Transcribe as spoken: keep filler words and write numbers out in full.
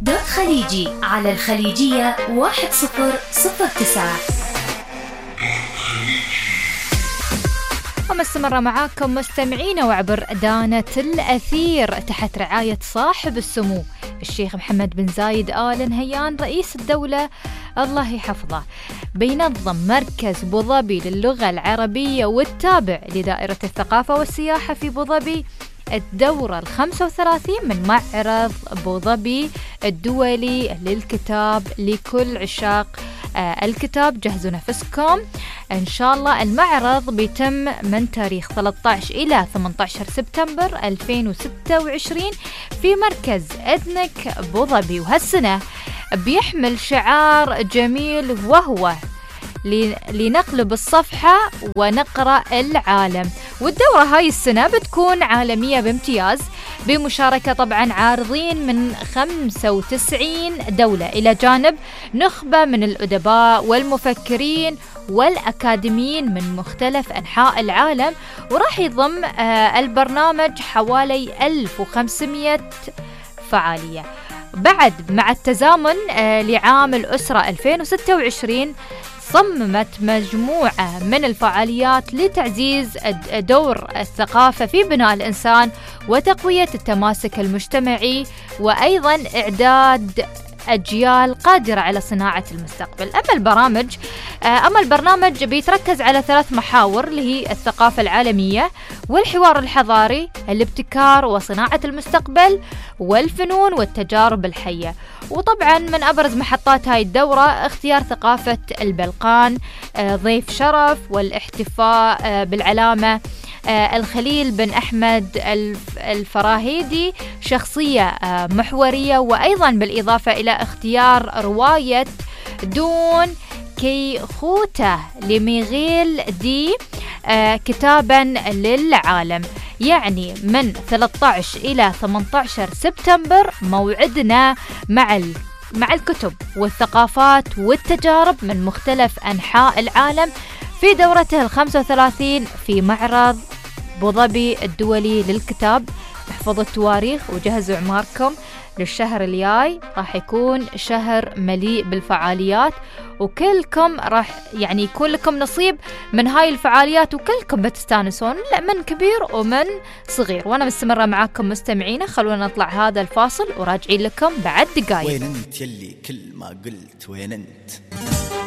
دوت خليجي على الخليجية واحد صفر صفر تسعة. ومستمرة معاكم مستمعين وعبر دانة الأثير تحت رعاية صاحب السمو الشيخ محمد بن زايد آل نهيان رئيس الدولة الله يحفظه. بينظم مركز بوظبي للغة العربية والتابع لدائرة الثقافة والسياحة في بوظبي الدورة الخمسة وثلاثين من معرض بوظبي الدولي للكتاب لكل عشاق آه الكتاب. جهزوا نفسكم إن شاء الله. المعرض بيتم من تاريخ ثلاثة عشر إلى ثمانية عشر سبتمبر ألفين وستة وعشرين في مركز إدنك بوظبي، وهالسنة بيحمل شعار جميل وهو لنقلب الصفحة ونقرأ العالم. والدورة هاي السنة بتكون عالمية بامتياز بمشاركة طبعا عارضين من خمسة وتسعين دولة إلى جانب نخبة من الأدباء والمفكرين والأكاديميين من مختلف أنحاء العالم. وراح يضم آه البرنامج حوالي ألف وخمسمائة فعالية. بعد مع التزامن آه لعام الأسرة ألفين وستة وعشرين صممت مجموعة من الفعاليات لتعزيز دور الثقافة في بناء الإنسان وتقوية التماسك المجتمعي، وأيضا إعداد أجيال قادرة على صناعة المستقبل. أما البرامج أما البرنامج بيتركز على ثلاث محاور اللي هي الثقافة العالمية والحوار الحضاري، الابتكار وصناعة المستقبل، والفنون والتجارب الحية. وطبعا من أبرز محطات هاي الدورة اختيار ثقافة البلقان ضيف شرف، والاحتفاء بالعلامة الخليل بن أحمد الفراهيدي شخصية محورية، وأيضا بالإضافة إلى اختيار رواية دون كيخوته لميغيل دي كتابا للعالم. يعني من ثلاثة عشر إلى ثمانية عشر سبتمبر موعدنا مع مع الكتب والثقافات والتجارب من مختلف أنحاء العالم في دورته الخمسة وثلاثين في معرض بوظبي الدولي للكتاب. احفظوا التواريخ وجهزوا عماركم للشهر الجاي، راح يكون شهر مليء بالفعاليات، وكلكم راح يعني يكون لكم نصيب من هاي الفعاليات، وكلكم بتستانسون من كبير ومن صغير. وانا مستمرة معاكم مستمعين، خلونا نطلع هذا الفاصل وراجعين لكم بعد دقايق. وين انت يلي كل ما قلت وين انت؟